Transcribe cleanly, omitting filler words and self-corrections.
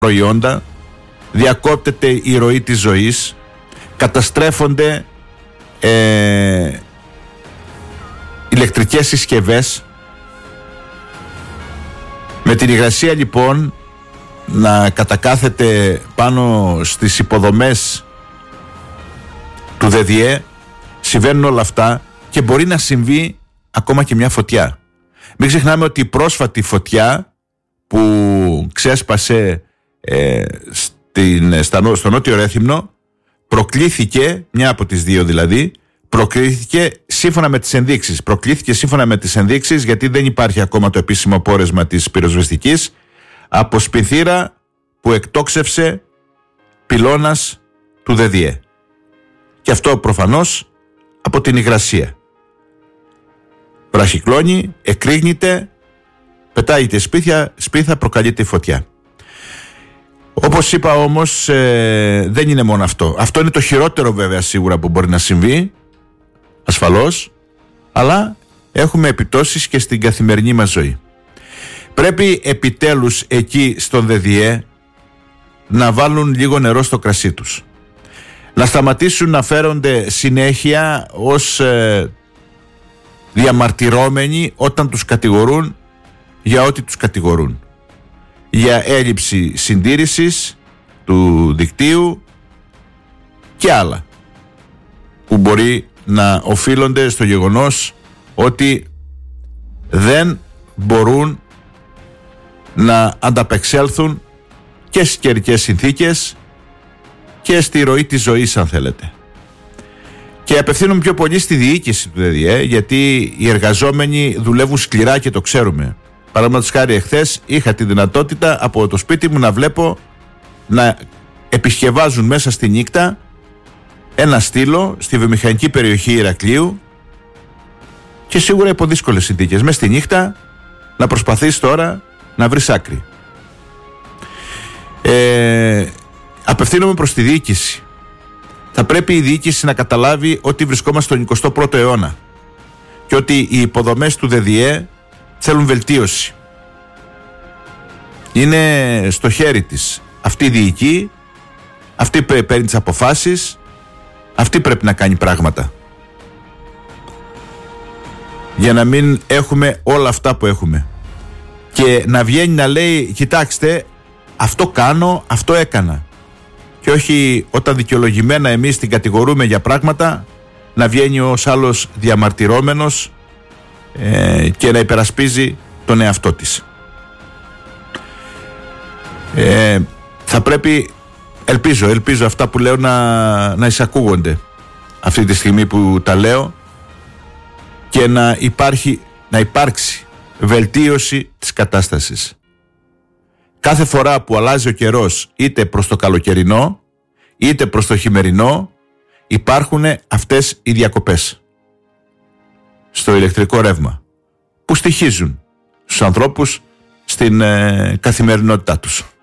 προϊόντα, διακόπτεται η ροή της ζωής, καταστρέφονται ηλεκτρικές συσκευές. Με την υγρασία λοιπόν να κατακάθεται πάνω στις υποδομές του ΔΔΕ, συμβαίνουν όλα αυτά και μπορεί να συμβεί ακόμα και μια φωτιά. Μην ξεχνάμε ότι η πρόσφατη φωτιά που ξέσπασε στο Νότιο Ρέθυμνο προκλήθηκε, μια από τις δύο δηλαδή, προκλήθηκε σύμφωνα με τις ενδείξεις, γιατί δεν υπάρχει ακόμα το επίσημο πόρεσμα της πυροσβεστικής, από σπινθήρα που εκτόξευσε πυλώνας του ΔΔΕ. Και αυτό προφανώς από την υγρασία. Βραχυκλώνει, εκρήγνεται, πετάγεται σπίθα, προκαλείται η φωτιά. Όπως είπα όμως, δεν είναι μόνο αυτό. Αυτό είναι το χειρότερο βέβαια σίγουρα που μπορεί να συμβεί, ασφαλώς, αλλά έχουμε επιπτώσεις και στην καθημερινή μας ζωή. Πρέπει επιτέλους εκεί στον ΔΔΕ να βάλουν λίγο νερό στο κρασί τους. Να σταματήσουν να φέρονται συνέχεια ως διαμαρτυρόμενοι όταν τους κατηγορούν για ό,τι τους κατηγορούν. Για έλλειψη συντήρησης του δικτύου και άλλα που μπορεί να οφείλονται στο γεγονός ότι δεν μπορούν να ανταπεξέλθουν και στις καιρικές συνθήκες και στη ροή της ζωής, αν θέλετε. Και απευθύνουμε πιο πολύ στη διοίκηση του ΔΔΕ, γιατί οι εργαζόμενοι δουλεύουν σκληρά και το ξέρουμε. Παραδείγματος χάρη, εχθές είχα τη δυνατότητα από το σπίτι μου να βλέπω να επισκευάζουν μέσα στη νύχτα ένα στήλο στη βιομηχανική περιοχή Ηρακλείου, και σίγουρα υπό δύσκολες συνθήκες. Μέσα στη νύχτα να προσπαθείς τώρα να βρεις άκρη. Απευθύνομαι προς τη διοίκηση. Θα πρέπει η διοίκηση να καταλάβει ότι βρισκόμαστε στον 21ο αιώνα και ότι οι υποδομές του ΔΔΕ θέλουν βελτίωση. Είναι στο χέρι της. Αυτή διοικεί, αυτή παίρνει τις αποφάσεις, αυτή πρέπει να κάνει πράγματα για να μην έχουμε όλα αυτά που έχουμε. Και να βγαίνει να λέει, κοιτάξτε, αυτό κάνω, αυτό έκανα. Και όχι όταν δικαιολογημένα εμείς την κατηγορούμε για πράγματα, να βγαίνει ως άλλος διαμαρτυρόμενος και να υπερασπίζει τον εαυτό της. Θα πρέπει, ελπίζω αυτά που λέω να εισακούγονται αυτή τη στιγμή που τα λέω, και να υπάρξει βελτίωση της κατάστασης. Κάθε φορά που αλλάζει ο καιρός, είτε προς το καλοκαιρινό είτε προς το χειμερινό, υπάρχουν αυτές οι διακοπές στο ηλεκτρικό ρεύμα που στοιχίζουν στους ανθρώπους στην καθημερινότητά τους.